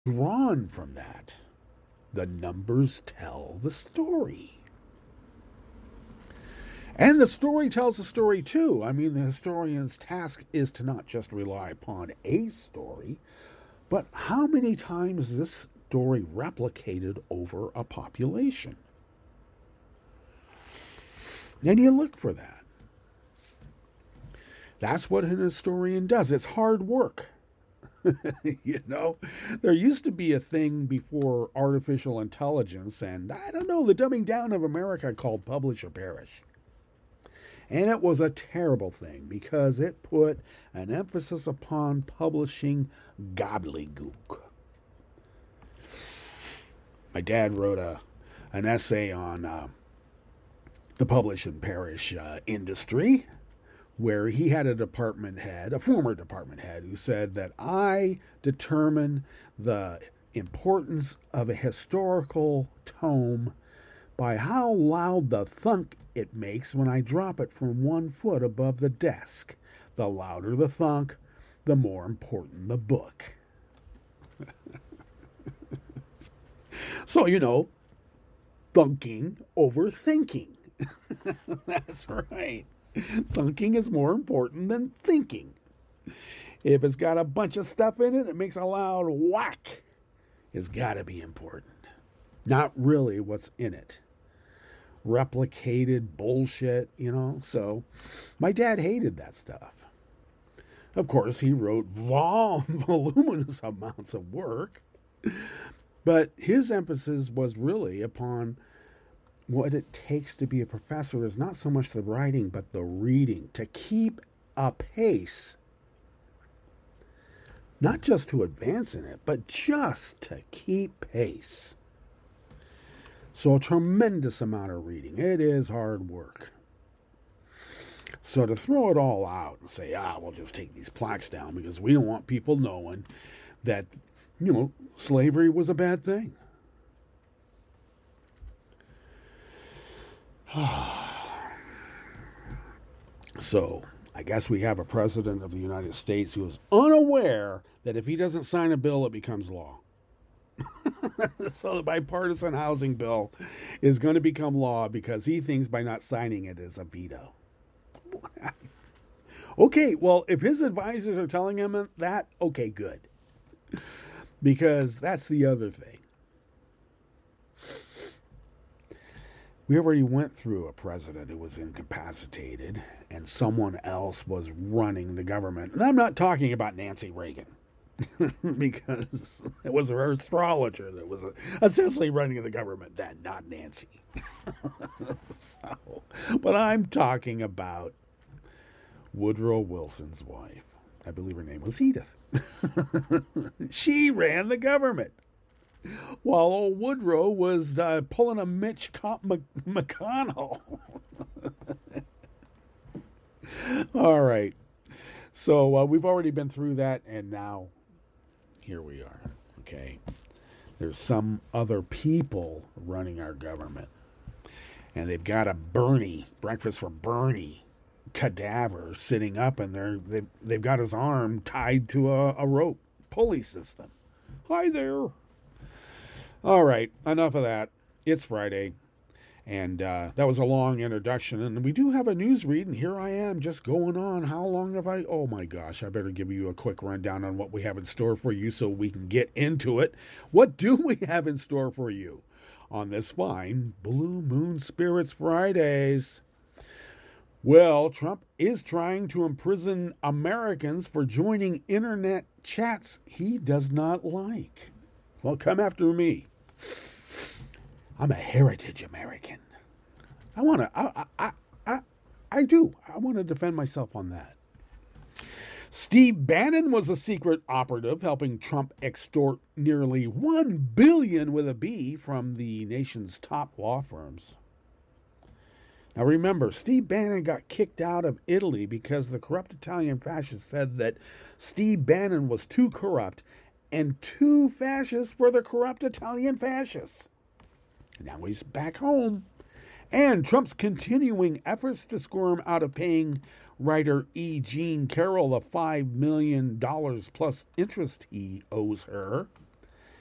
Drawn from that, the numbers tell the story. And the story tells the story too. I mean, the historian's task is to not just rely upon a story, but how many times is this story replicated over a population? And you look for that. That's what an historian does. It's hard work. You know, there used to be a thing before artificial intelligence and I don't know, the dumbing down of America called Publish or Perish. And it was a terrible thing because it put an emphasis upon publishing gobbledygook. My dad wrote an essay on the publish and perish industry where he had a department head, a former department head, who said that I determine the importance of a historical tome by how loud the thunk it makes when I drop it from 1 foot above the desk. The louder the thunk, the more important the book. So, you know, thunking over thinking. That's right. Thunking is more important than thinking. If it's got a bunch of stuff in it, it makes a loud whack. It's got to be important. Not really what's in it. Replicated bullshit, you know? So my dad hated that stuff. Of course, he wrote voluminous amounts of work, but his emphasis was really upon what it takes to be a professor is not so much the writing, but the reading, to keep a pace. Not just to advance in it, but just to keep pace. So a tremendous amount of reading. It is hard work. So to throw it all out and say, we'll just take these plaques down because we don't want people knowing that, you know, slavery was a bad thing. So I guess we have a president of the United States who is unaware that if he doesn't sign a bill, it becomes law. So the bipartisan housing bill is going to become law because he thinks by not signing it is a veto. Okay, well, if his advisors are telling him that, okay, good. Because that's the other thing. We already went through a president who was incapacitated and someone else was running the government. And I'm not talking about Nancy Reagan. Because it was her astrologer that was essentially running the government then, not Nancy. So, but I'm talking about Woodrow Wilson's wife. I believe her name was Edith. She ran the government while old Woodrow was pulling a Mitch McConnell. All right. So we've already been through that, and now here we are. Okay. There's some other people running our government. And they've got a Bernie, breakfast for Bernie cadaver sitting up, and they've got his arm tied to a rope pulley system. Hi there. All right, enough of that. It's Friday, and that was a long introduction. And we do have a news read, and here I am just going on. How long have I? Oh my gosh, I better give you a quick rundown on what we have in store for you so we can get into it. What do we have in store for you on this fine Blue Moon Spirits Fridays? Well, Trump is trying to imprison Americans for joining internet chats he does not like. Well, come after me. I'm a heritage American. I want to. I do. I want to defend myself on that. Steve Bannon was a secret operative helping Trump extort nearly $1 billion with a B from the nation's top law firms. Now remember, Steve Bannon got kicked out of Italy because the corrupt Italian fascists said that Steve Bannon was too corrupt and too fascist for the corrupt Italian fascists. Now he's back home. And Trump's continuing efforts to squirm out of paying writer E. Jean Carroll the $5 million plus interest he owes her